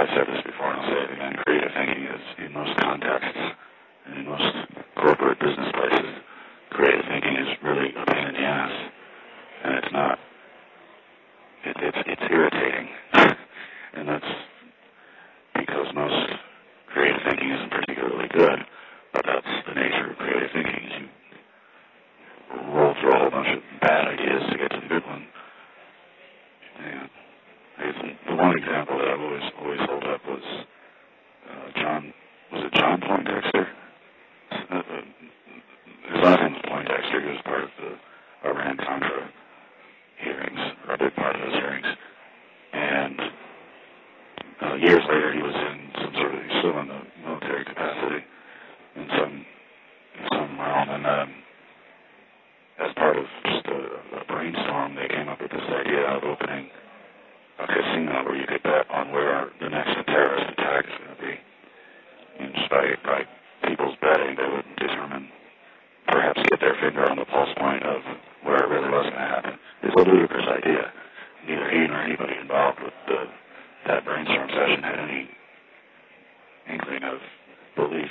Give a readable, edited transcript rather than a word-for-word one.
I've said this before and I'll say it again, creative thinking is, in most contexts, and in most corporate business places, creative thinking is really a pain in the ass. And it's not. It's irritating. And that's because most creative thinking isn't particularly good, but that's the nature of creative thinking. Is you roll through a whole bunch of bad ideas to get to the good one. And I guess the one example that I've always held up was John Poindexter? His last name was Poindexter. He was part of the Iran-Contra hearings, or a big part of those hearings. And years later, he was in some sort of, he's still in the military capacity in some realm. And as part of just a brainstorm, they came up with this idea of opening a casino where you could bet on where the next terrorist attack is going to be. And just by people's betting, they would determine, perhaps get their finger on the pulse point of where it really was going to happen. It's a ludicrous idea. Neither he nor anybody